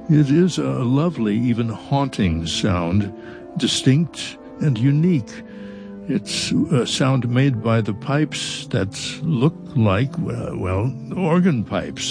It is a lovely, even haunting sound, distinct and unique. It's a sound made by the pipes that look like, well, organ pipes.